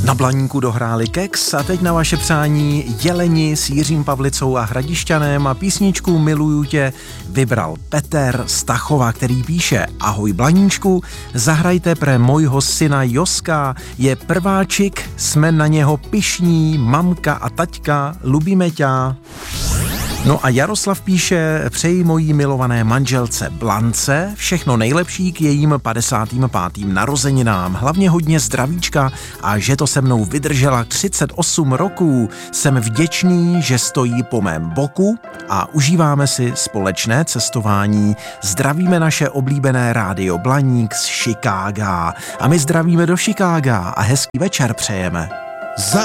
Na Blaníku dohráli Kex a teď na vaše přání Jeleni s Jiřím Pavlicou a Hradišťanem a písničku Miluju tě vybral Peter Stachova, který píše: Ahoj Blaníčku, zahrajte pre mojho syna Joska, je prváčik, jsme na něho pyšní, mamka a taťka, lubíme ťa. No a Jaroslav píše: přeji mojí milované manželce Blance všechno nejlepší k jejím 55. narozeninám, hlavně hodně zdravíčka a že to se mnou vydržela 38 roků. Jsem vděčný, že stojí po mém boku a užíváme si společné cestování. Zdravíme naše oblíbené rádio Blaník z Chicaga a my zdravíme do Chicaga a hezký večer přejeme.